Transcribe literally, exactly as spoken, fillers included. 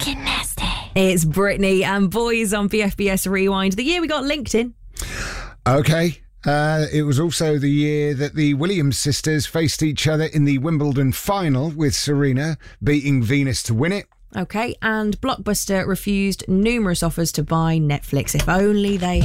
fucking nasty. It's Britney and Boys on B F B S Rewind. The year we got LinkedIn. Okay. Uh, it was also the year that the Williams sisters faced each other in the Wimbledon final, with Serena beating Venus to win it. Okay, and Blockbuster refused numerous offers to buy Netflix. If only they